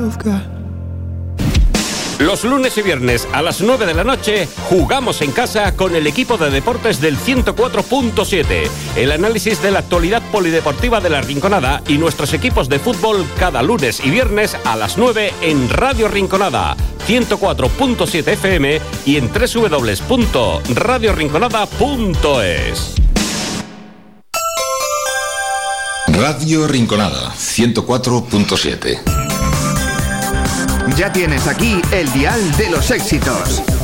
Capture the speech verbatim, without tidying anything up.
I've got. Los lunes y viernes a las nueve de la noche jugamos en casa con el equipo de deportes del ciento cuatro punto siete. El análisis de la actualidad polideportiva de La Rinconada y nuestros equipos de fútbol cada lunes y viernes a las nueve en Radio Rinconada, ciento cuatro punto siete F M y en doble u doble u doble u punto radio rinconada punto es. Radio Rinconada, ciento cuatro punto siete. Ya tienes aquí el dial de los éxitos.